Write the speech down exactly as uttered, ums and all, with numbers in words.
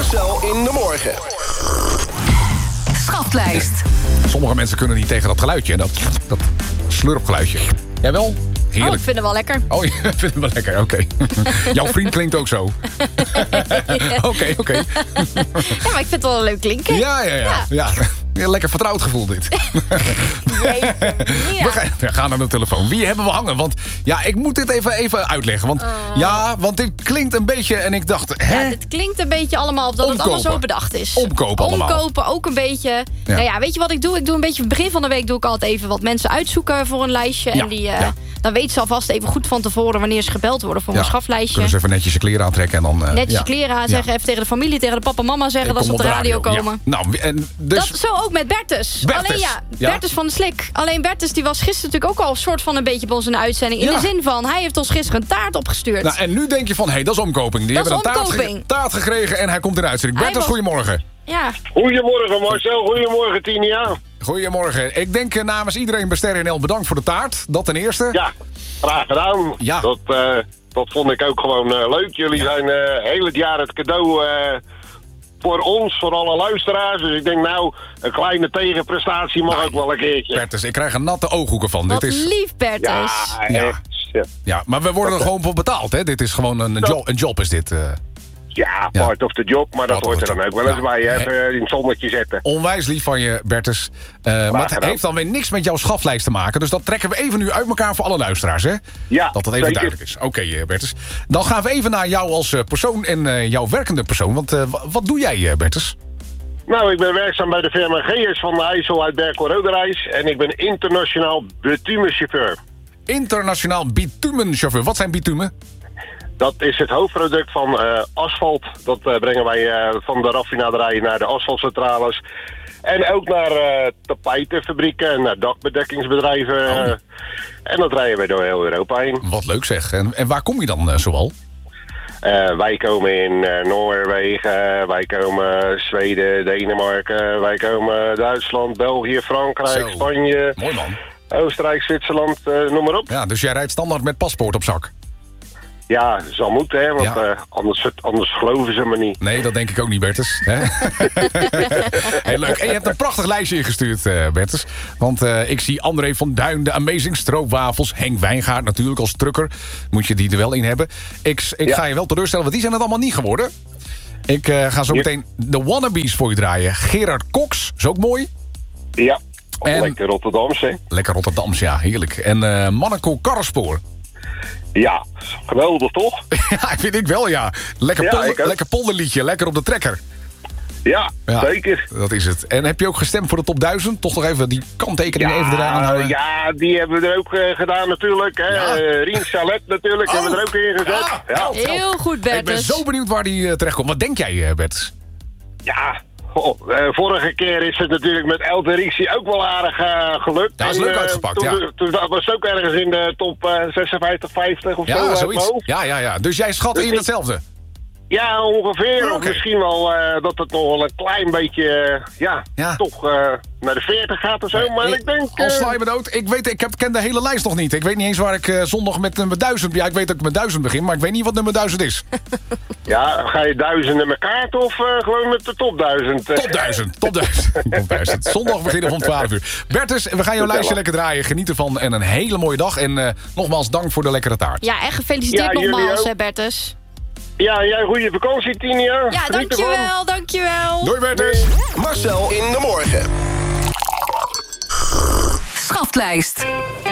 Marcel in de morgen. Schatklijst. Sommige mensen kunnen niet tegen dat geluidje. Dat, dat slurpgeluidje. Jij wel? Heerlijk. Oh, ik vind het wel lekker. Oh, je vindt het wel lekker, oké. Okay. Jouw vriend klinkt ook zo. Oké, oké. Okay, okay. Ja, maar ik vind het wel leuk klinken. Ja, ja, ja. ja. ja. Ja, lekker vertrouwd gevoel dit. Ja. We, gaan, we gaan naar de telefoon. Wie hebben we hangen? Want ja, ik moet dit even, even uitleggen. Want uh. ja, want dit klinkt een beetje... En ik dacht, hè? Ja, dit klinkt een beetje allemaal of dat Omkopen. Het allemaal zo bedacht is. Omkopen allemaal. Omkopen ook een beetje. Ja. Nou ja, weet je wat ik doe? Ik doe een beetje... Begin van de week doe ik altijd even wat mensen uitzoeken voor een lijstje. Ja. En die... Uh, ja. Dan weten ze alvast even goed van tevoren wanneer ze gebeld worden voor ja. een schaflijstje. Kunnen ze even netjes je kleren aantrekken en dan... Uh, netjes ja. je kleren aan, zeggen, ja. even tegen de familie, tegen de papa en mama zeggen... dat ze op de radio, radio komen. Ja. Nou, en dus... Dat zo ook met Bertus. Bertus. Alleen ja, ja, Bertus van de Slik. Alleen Bertus die was gisteren natuurlijk ook al een soort van een beetje bij ons in de uitzending. In ja. de zin van, hij heeft ons gisteren een taart opgestuurd. Nou, en nu denk je van, hé, hey, dat is omkoping. Die dat hebben een omkoping. taart, ge taart gekregen en hij komt in de uitzending. Bertus, was... goedemorgen. Ja. Goedemorgen Marcel, goedemorgen Tinia. Goedemorgen. Ik denk namens iedereen bij Sterren N L bedankt voor de taart. Dat ten eerste. Ja, graag gedaan. Ja. Dat, uh, dat vond ik ook gewoon uh, leuk. Jullie ja. zijn uh, heel het jaar het cadeau uh, voor ons, voor alle luisteraars. Dus ik denk nou, een kleine tegenprestatie mag nou, ook wel een keertje. Bertus, ik krijg een natte ooghoeken van. Wat Dit is... lief, Bertus. Ja, ja. ja. ja, maar we worden er gewoon voor betaald, hè? Dit is gewoon een, een, job, een job, is dit... Uh... Ja, part ja. of the job, maar dat part hoort er dan ook wel eens ja. bij. Hè? Even in het zonnetje zetten. Onwijs lief van je, Bertus. Uh, maar het heeft dan weer niks met jouw schaflijst te maken. Dus dat trekken we even nu uit elkaar voor alle luisteraars. Hè? Ja, dat dat even zeker. duidelijk is. Oké, okay, uh, Bertus. Dan gaan we even naar jou als uh, persoon en uh, jouw werkende persoon. Want uh, wat doe jij, uh, Bertus? Nou, ik ben werkzaam bij de firma G S van de IJssel uit Berkel-Roderijs. En ik ben internationaal bitumenchauffeur. Internationaal bitumenchauffeur. Wat zijn bitumen? Dat is het hoofdproduct van uh, asfalt. Dat uh, brengen wij uh, van de raffinaderij naar de asfaltcentrales. En ook naar uh, tapijtenfabrieken en naar dakbedekkingsbedrijven. Oh. Uh, en dat rijden wij door heel Europa heen. Wat leuk zeg. En, en waar kom je dan uh, zoal? Uh, wij komen in uh, Noorwegen, wij komen Zweden, Denemarken, wij komen Duitsland, België, Frankrijk, Zo. Spanje. Mooi man. Oostenrijk, Zwitserland, uh, noem maar op. Ja, dus jij rijdt standaard met paspoort op zak? Ja, dat zal moeten, hè, want ja. uh, anders, anders geloven ze me niet. Nee, dat denk ik ook niet, Bertus. Heel leuk. En je hebt een prachtig lijstje ingestuurd, uh, Bertus. Want uh, ik zie André van Duin, de Amazing Stroopwafels. Henk Wijngaard natuurlijk als trucker. Moet je die er wel in hebben. Ik, ik ja. ga je wel teleurstellen, want die zijn het allemaal niet geworden. Ik uh, ga zo ja. meteen de Wannabes voor je draaien. Gerard Cox, is ook mooi. Ja, en, lekker Rotterdams, hè. Lekker Rotterdams, ja, heerlijk. En uh, Monaco Karrespoor. Ja, geweldig toch? Ja, vind ik wel, ja. Lekker, ja, polder, lekker polderliedje, lekker op de trekker. Ja, ja, zeker. Dat is het. En heb je ook gestemd voor de top duizend? Toch nog even die kanttekening ja, even eraan houden? Ja, die hebben we er ook uh, gedaan natuurlijk. Hè. Ja. Uh, Rien Salet natuurlijk, oh. hebben we er ook in gezet. Ja. Ja. Heel goed, Bertus. Ik ben zo benieuwd waar die uh, terecht komt. Wat denk jij, uh, Bertus? Ja... Oh, uh, vorige keer is het natuurlijk met El Derixi ook wel aardig uh, gelukt. Ja, dat is en, leuk uh, uitgepakt, toen, ja. Toen was het ook ergens in de top uh, zesenvijftig, vijftig of ja, zo. Zoiets. Ja, ja, ja. Dus jij schat dus in hetzelfde? Ja, ongeveer. Oh, of okay. misschien wel uh, dat het nog wel een klein beetje, uh, ja, ja, toch uh, naar de veertig gaat of zo. Nee, maar ik, ik denk... Uh... Al sla je me dood. Ik, weet, ik heb, ken de hele lijst nog niet. Ik weet niet eens waar ik uh, zondag met nummer duizend... Ja, ik weet dat ik met duizend begin, maar ik weet niet wat nummer duizend is. Ja, ga je duizenden met kaart of uh, gewoon met de top duizend? Top duizend, top duizend. top duizend. Zondag beginnen we om twaalf uur. Bertus, we gaan jouw lijstje lekker draaien. Geniet ervan en een hele mooie dag. En uh, nogmaals dank voor de lekkere taart. Ja, en gefeliciteerd ja, nogmaals, hè, Bertus. Ja, jij goede vakantie, Tinia. Ja, dankjewel, dankjewel. Doei, Bertus. Marcel in de morgen. Schatklijst.